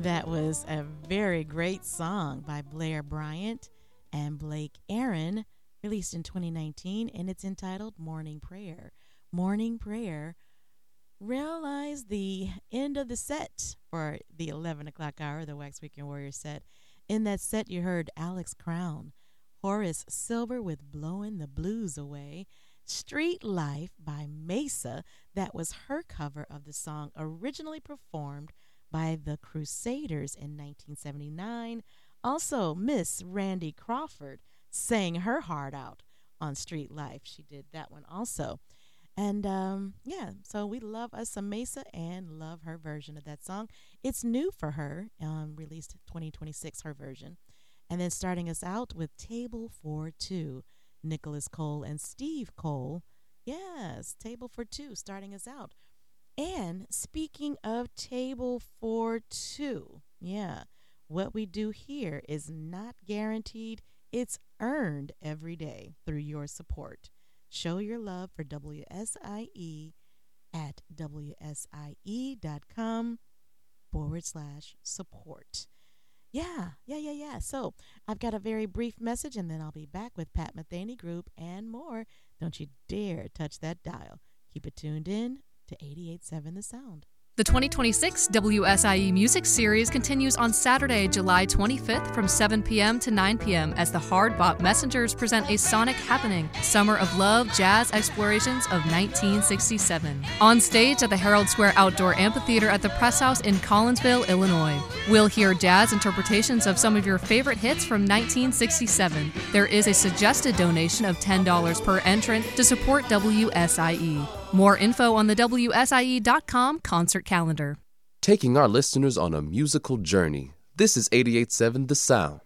That was a very great song by Blair Bryant and Blake Aaron, released in 2019, and it's entitled Morning Prayer. Morning Prayer. Realize the end of the set for the 11 o'clock hour, the Wax Weekend Warrior set. In that set, you heard Alex Crown, Horace Silver with Blowing the Blues Away, Street Life by Mesa. That was her cover of the song originally performed by the Crusaders in 1979. Also, Miss Randy Crawford sang her heart out on Street Life. She did that one also. And so we love us some Mesa and love her version of that song. It's new for her, released 2026, her version. And then starting us out with Table for Two, Nicholas Cole and Steve Cole. Yes, Table for Two, starting us out. And speaking of Table for Two, what we do here is not guaranteed. It's earned every day through your support. Show your love for WSIE at WSIE.com/support. Yeah. So I've got a very brief message, and then I'll be back with Pat Metheny Group and more. Don't you dare touch that dial. Keep it tuned in to 88.7 The Sound. The 2026 WSIE Music Series continues on Saturday, July 25th from 7 p.m. to 9 p.m. as the Hard Bop Messengers present a sonic happening, Summer of Love Jazz Explorations of 1967. On stage at the Herald Square Outdoor Amphitheater at the Press House in Collinsville, Illinois. We'll hear jazz interpretations of some of your favorite hits from 1967. There is a suggested donation of $10 per entrant to support WSIE. More info on the WSIE.com concert calendar. Taking our listeners on a musical journey. This is 88.7 The Sound.